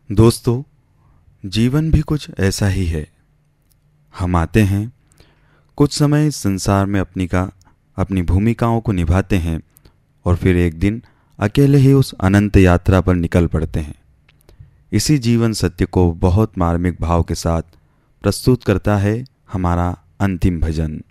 दोस्तों, जीवन भी कुछ ऐसा ही है। हम आते हैं, कुछ समय इस संसार में अपनी भूमिकाओं को निभाते हैं और फिर एक दिन अकेले ही उस अनंत यात्रा पर निकल पड़ते हैं। इसी जीवन सत्य को बहुत मार्मिक भाव के साथ प्रस्तुत करता है हमारा अंतिम भजन।